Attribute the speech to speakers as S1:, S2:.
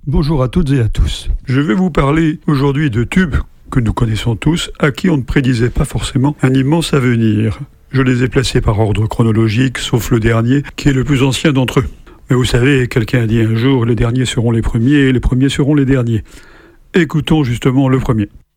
S1: Bonjour à toutes et à tous. Je vais vous parler aujourd'hui de tubes que nous connaissons tous, à qui on ne prédisait pas forcément un immense avenir. Je les ai placés par ordre chronologique, sauf le dernier, qui est le plus ancien d'entre eux. Mais vous savez, quelqu'un a dit un jour, les derniers seront les premiers et les premiers seront les derniers. Écoutons justement le premier.